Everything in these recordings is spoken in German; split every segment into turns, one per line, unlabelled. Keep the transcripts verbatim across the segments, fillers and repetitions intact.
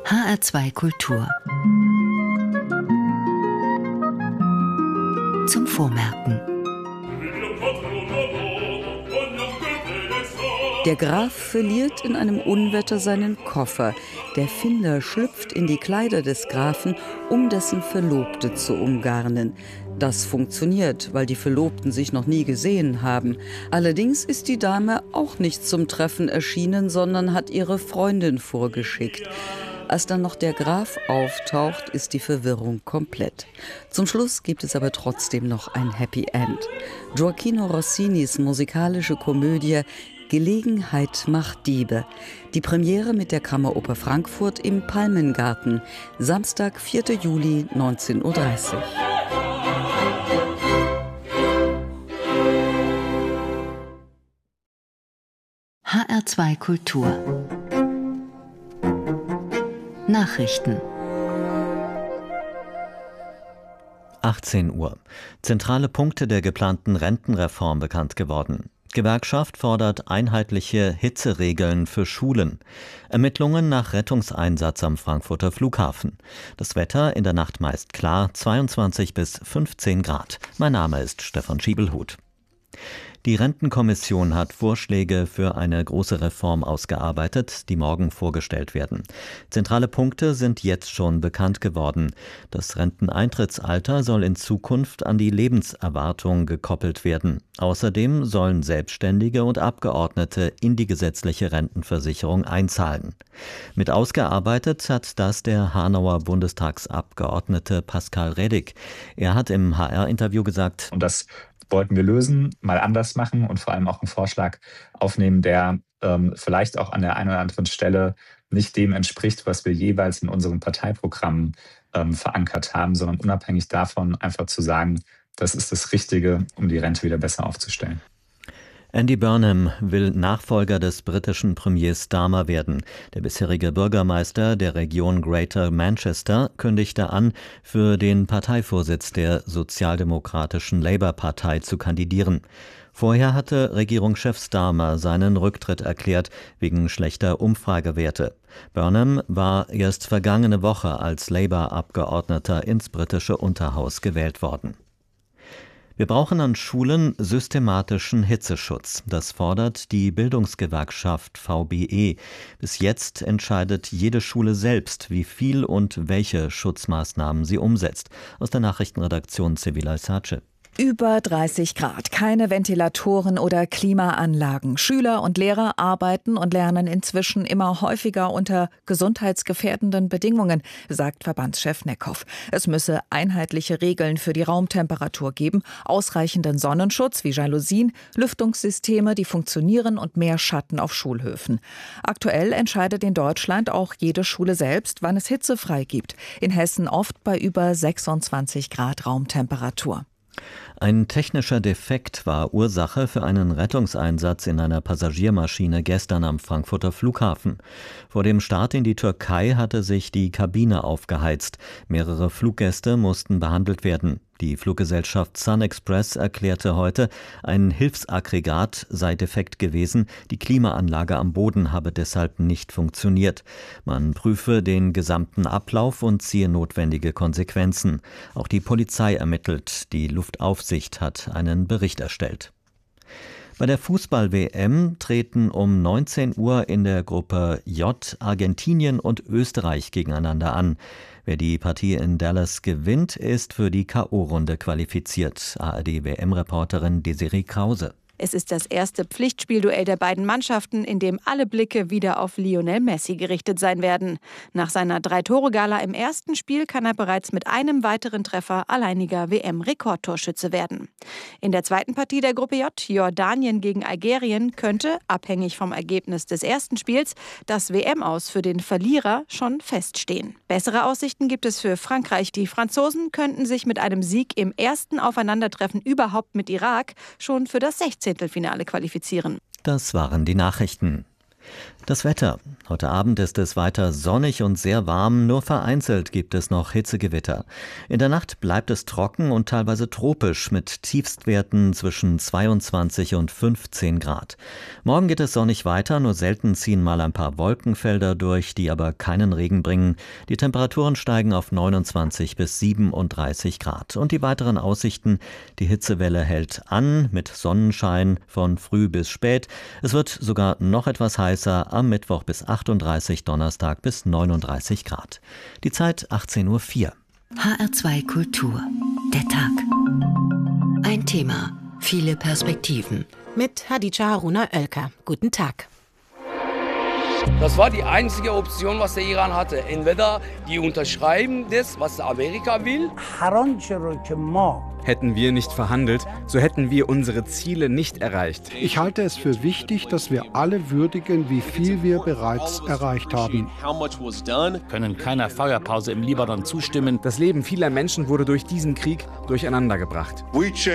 H R zwei Kultur. Zum Vormerken.
Der Graf verliert in einem Unwetter seinen Koffer. Der Finder schlüpft in die Kleider des Grafen, um dessen Verlobte zu umgarnen. Das funktioniert, weil die Verlobten sich noch nie gesehen haben. Allerdings ist die Dame auch nicht zum Treffen erschienen, sondern hat ihre Freundin vorgeschickt. Als dann noch der Graf auftaucht, ist die Verwirrung komplett. Zum Schluss gibt es aber trotzdem noch ein Happy End. Gioachino Rossinis musikalische Komödie Gelegenheit macht Diebe. Die Premiere mit der Kammeroper Frankfurt im Palmengarten. Samstag, vierter Juli, neunzehn Uhr dreißig.
H R zwei Kultur. Nachrichten.
achtzehn Uhr. Zentrale Punkte der geplanten Rentenreform bekannt geworden. Gewerkschaft fordert einheitliche Hitzeregeln für Schulen. Ermittlungen nach Rettungseinsatz am Frankfurter Flughafen. Das Wetter in der Nacht meist klar, zweiundzwanzig bis fünfzehn Grad. Mein Name ist Stefan Schiebelhut. Die Rentenkommission hat Vorschläge für eine große Reform ausgearbeitet, die morgen vorgestellt werden. Zentrale Punkte sind jetzt schon bekannt geworden. Das Renteneintrittsalter soll in Zukunft an die Lebenserwartung gekoppelt werden. Außerdem sollen Selbstständige und Abgeordnete in die gesetzliche Rentenversicherung einzahlen. Mit ausgearbeitet hat das der Hanauer Bundestagsabgeordnete Pascal Reddick. Er hat im H R-Interview gesagt,
und das wollten wir lösen, mal anders machen und vor allem auch einen Vorschlag aufnehmen, der ähm, vielleicht auch an der einen oder anderen Stelle nicht dem entspricht, was wir jeweils in unseren Parteiprogrammen ähm, verankert haben, sondern unabhängig davon einfach zu sagen, das ist das Richtige, um die Rente wieder besser aufzustellen.
Andy Burnham will Nachfolger des britischen Premiers Starmer werden. Der bisherige Bürgermeister der Region Greater Manchester kündigte an, für den Parteivorsitz der sozialdemokratischen Labour-Partei zu kandidieren. Vorher hatte Regierungschef Starmer seinen Rücktritt erklärt, wegen schlechter Umfragewerte. Burnham war erst vergangene Woche als Labour-Abgeordneter ins britische Unterhaus gewählt worden. Wir brauchen an Schulen systematischen Hitzeschutz. Das fordert die Bildungsgewerkschaft V B E. Bis jetzt entscheidet jede Schule selbst, wie viel und welche Schutzmaßnahmen sie umsetzt. Aus der Nachrichtenredaktion Sevilla Sace.
Über dreißig Grad, keine Ventilatoren oder Klimaanlagen. Schüler und Lehrer arbeiten und lernen inzwischen immer häufiger unter gesundheitsgefährdenden Bedingungen, sagt Verbandschef Neckhoff. Es müsse einheitliche Regeln für die Raumtemperatur geben, ausreichenden Sonnenschutz wie Jalousien, Lüftungssysteme, die funktionieren und mehr Schatten auf Schulhöfen. Aktuell entscheidet in Deutschland auch jede Schule selbst, wann es hitzefrei gibt. In Hessen oft bei über sechsundzwanzig Grad Raumtemperatur.
Ein technischer Defekt war Ursache für einen Rettungseinsatz in einer Passagiermaschine gestern am Frankfurter Flughafen. Vor dem Start in die Türkei hatte sich die Kabine aufgeheizt. Mehrere Fluggäste mussten behandelt werden. Die Fluggesellschaft Sun Express erklärte heute, ein Hilfsaggregat sei defekt gewesen, die Klimaanlage am Boden habe deshalb nicht funktioniert. Man prüfe den gesamten Ablauf und ziehe notwendige Konsequenzen. Auch die Polizei ermittelt, die Luftaufsicht hat einen Bericht erstellt. Bei der Fußball-W M treten um neunzehn Uhr in der Gruppe J Argentinien und Österreich gegeneinander an. Wer die Partie in Dallas gewinnt, ist für die K O-Runde qualifiziert. A R D-W M-Reporterin Desiree Krause.
Es ist das erste Pflichtspielduell der beiden Mannschaften, in dem alle Blicke wieder auf Lionel Messi gerichtet sein werden. Nach seiner Drei-Tore-Gala im ersten Spiel kann er bereits mit einem weiteren Treffer alleiniger W M-Rekordtorschütze werden. In der zweiten Partie der Gruppe J, Jordanien gegen Algerien, könnte, abhängig vom Ergebnis des ersten Spiels, das W M-Aus für den Verlierer schon feststehen. Bessere Aussichten gibt es für Frankreich. Die Franzosen könnten sich mit einem Sieg im ersten Aufeinandertreffen überhaupt mit Irak schon für das sechzehnte Finale qualifizieren.
Das waren die Nachrichten. Das Wetter. Heute Abend ist es weiter sonnig und sehr warm, nur vereinzelt gibt es noch Hitzegewitter. In der Nacht bleibt es trocken und teilweise tropisch mit Tiefstwerten zwischen zweiundzwanzig und fünfzehn Grad. Morgen geht es sonnig weiter, nur selten ziehen mal ein paar Wolkenfelder durch, die aber keinen Regen bringen. Die Temperaturen steigen auf neunundzwanzig bis siebenunddreißig Grad. Und die weiteren Aussichten: Die Hitzewelle hält an mit Sonnenschein von früh bis spät. Es wird sogar noch etwas heißer. Am Mittwoch bis achtunddreißig, Donnerstag bis neununddreißig Grad. Die Zeit achtzehn Uhr vier.
H R zwei Kultur. Der Tag. Ein Thema, viele Perspektiven.
Mit Hadija Haruna Oelker. Guten Tag.
Das war die einzige Option, was der Iran hatte. Entweder die unterschreiben das, was Amerika will.
Hätten wir nicht verhandelt, so hätten wir unsere Ziele nicht erreicht.
Ich halte es für wichtig, dass wir alle würdigen, wie viel wir bereits erreicht haben.
Können keiner Feuerpause im Libanon zustimmen.
Das Leben vieler Menschen wurde durch diesen Krieg durcheinandergebracht.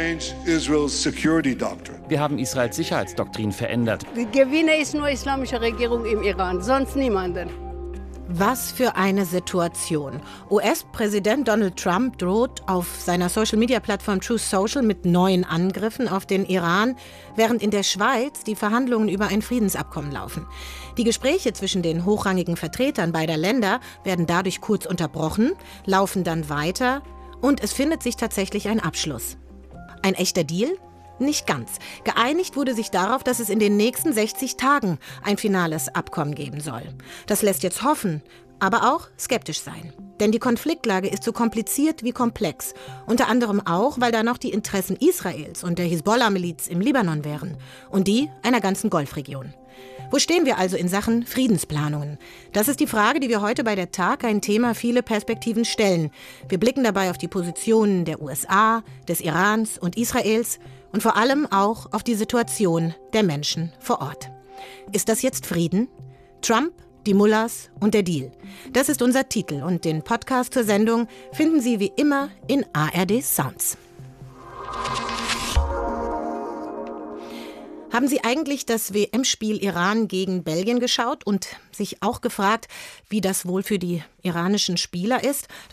Wir haben Israels Sicherheitsdoktrin verändert.
Die Gewinner ist nur islamische Regierung im Iran, sonst niemanden.
Was für eine Situation. U S-Präsident Donald Trump droht auf seiner Social-Media-Plattform Truth Social mit neuen Angriffen auf den Iran, während in der Schweiz die Verhandlungen über ein Friedensabkommen laufen. Die Gespräche zwischen den hochrangigen Vertretern beider Länder werden dadurch kurz unterbrochen, laufen dann weiter und es findet sich tatsächlich ein Abschluss. Ein echter Deal? Nicht ganz. Geeinigt wurde sich darauf, dass es in den nächsten sechzig Tagen ein finales Abkommen geben soll. Das lässt jetzt hoffen, aber auch skeptisch sein. Denn die Konfliktlage ist so kompliziert wie komplex. Unter anderem auch, weil da noch die Interessen Israels und der Hisbollah-Miliz im Libanon wären. Und die einer ganzen Golfregion. Wo stehen wir also in Sachen Friedensplanungen? Das ist die Frage, die wir heute bei der Tag ein Thema viele Perspektiven stellen. Wir blicken dabei auf die Positionen der U S A, des Irans und Israels und vor allem auch auf die Situation der Menschen vor Ort. Ist das jetzt Frieden? Trump, die Mullahs und der Deal. Das ist unser Titel und den Podcast zur Sendung finden Sie wie immer in A R D Sounds. Haben Sie eigentlich das W M-Spiel Iran gegen Belgien geschaut und sich auch gefragt, wie das wohl für die iranischen Spieler ist?